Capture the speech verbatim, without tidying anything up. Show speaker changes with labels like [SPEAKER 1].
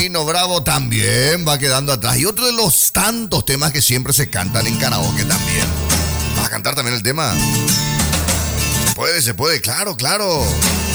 [SPEAKER 1] Nino Bravo también va quedando atrás. Y otro de los tantos temas que siempre se cantan en karaoke también. ¿Vas a cantar también el tema? Se puede, se puede, claro, claro.